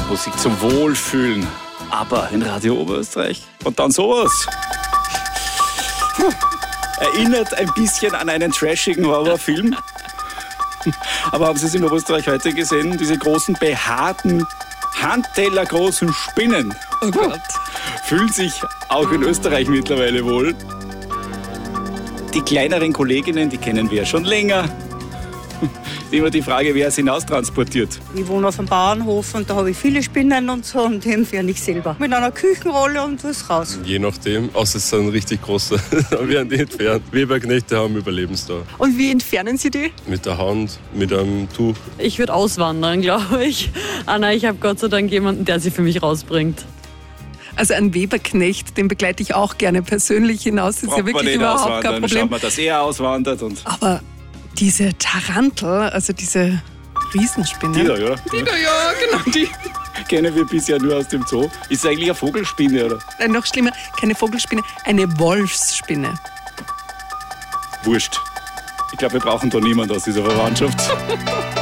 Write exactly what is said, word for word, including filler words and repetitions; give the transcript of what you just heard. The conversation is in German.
Musik zum Wohlfühlen. Aber in Radio Oberösterreich. Und dann sowas. Erinnert ein bisschen an einen trashigen Horrorfilm. Aber haben Sie es in Oberösterreich heute gesehen? Diese großen, behaarten, handtellergroßen Spinnen. Oh Gott. Fühlen sich auch in Österreich mittlerweile wohl. Die kleineren Kolleginnen, die kennen wir ja schon länger. Immer die Frage, wer es hinaustransportiert. Ich wohne auf einem Bauernhof und da habe ich viele Spinnen und so und die entferne ich selber. Mit einer Küchenrolle und was raus. Je nachdem, außer es sind richtig große, dann werden die entfernt. Weberknechte haben Überlebensdauer. Und wie entfernen Sie die? Mit der Hand, mit einem Tuch. Ich würde auswandern, glaube ich. Anna, ich habe Gott sei Dank jemanden, der sie für mich rausbringt. Also ein Weberknecht, den begleite ich auch gerne persönlich hinaus. Das ist Braucht ja wirklich überhaupt kein Problem. Schaut man, dass er auswandert. Und Aber diese Tarantel, also diese Riesenspinne. die da, ja. Die da, ja, genau die. Kennen wir bisher nur aus dem Zoo. Ist es eigentlich eine Vogelspinne, oder? Nein, noch schlimmer, keine Vogelspinne, eine Wolfsspinne. Wurscht. Ich glaube, wir brauchen da niemanden aus dieser Verwandtschaft.